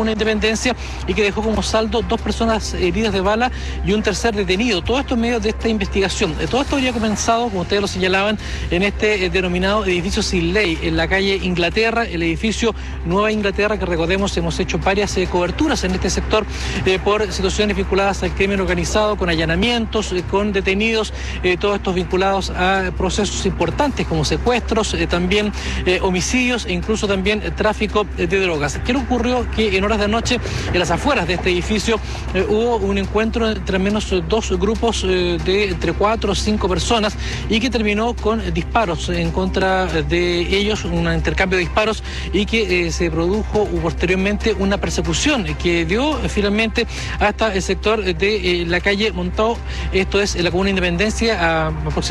comuna Independencia y que dejó como saldo 2 personas heridas de bala y un tercer detenido. Todo esto en medio de esta investigación. Todo esto habría comenzado, como ustedes lo señalaban, en este denominado edificio sin ley, en la calle Inglaterra, el edificio Nueva Inglaterra, que recordemos hemos hecho varias coberturas en este sector por situaciones vinculadas al crimen organizado, con allanamientos, con detenidos, todos estos vinculados a procesos importantes como secuestros, también homicidios e incluso también tráfico de drogas. ¿Qué le ocurrió? Que en horas de noche, en las afueras de este edificio, hubo un encuentro entre al menos 2 grupos de entre 4 o 5 personas y que terminó con disparos en contra de ellos, un intercambio de disparos, y que se produjo posteriormente una persecución que dio finalmente hasta el sector de la calle Montao, esto es en la comuna Independencia, a aproximadamente